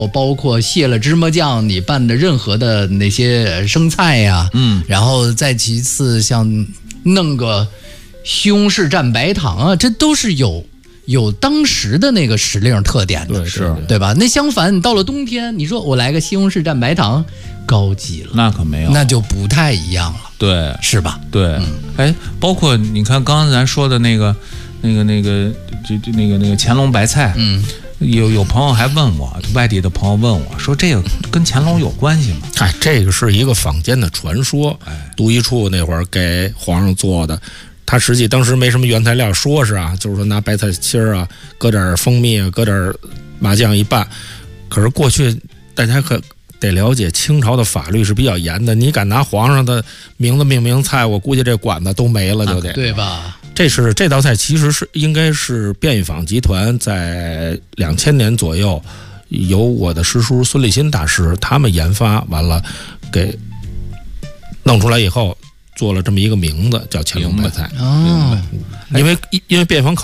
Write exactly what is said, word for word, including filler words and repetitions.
包括卸了芝麻酱你拌的任何的那些生菜呀， 嗯， 然后再其次像弄个西红柿蘸白糖啊，这都是有有当时的那个时令特点的， 对是， 对吧？那相反，你到了冬天，你说我来个西红柿蘸白糖，高级了， 那可没有， 那就不太一样了， 对， 是吧？ 对，嗯、哎，包括你看刚刚咱说的那个、那个、那个，就就那个那个乾隆白菜， 嗯。 有有朋友还问我，外地的朋友问我说：“这个跟乾隆有关系吗？” 哎，这个是一个坊间的传说。哎，都一处那会儿给皇上做的，他实际当时没什么原材料，说是啊，就是说拿白菜心儿啊，搁点蜂蜜啊，搁点麻酱一拌。可是过去大家可得了解，清朝的法律是比较严的，你敢拿皇上的名字命名菜，我估计这馆子都没了，就得、 啊、对吧？ 这是这道菜其实是应该是便宜坊集团在两千年左右，由我的师叔孙立新大师他们研发完了，给弄出来以后，做了这么一个名字叫乾隆白菜。 哦， 因为因为便宜坊